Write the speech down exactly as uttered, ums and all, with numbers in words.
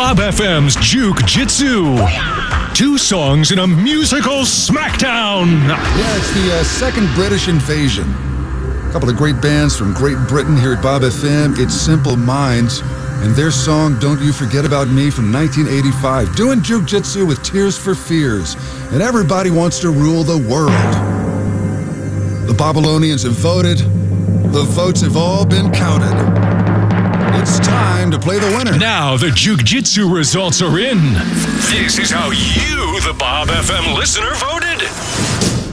Bob F M's Juke Jitsu. Two songs in a musical smackdown. Yeah, it's the uh, second British invasion. A couple of great bands from Great Britain here at Bob F M. It's Simple Minds and their song Don't You Forget About Me from nineteen eighty-five. Doing Juke Jitsu with Tears for Fears. And everybody wants to rule the world. The Babylonians have voted. The votes have all been counted. It's time to play the winner. Now the Juke Jitsu results are in. This is how you, the Bob F M listener, voted.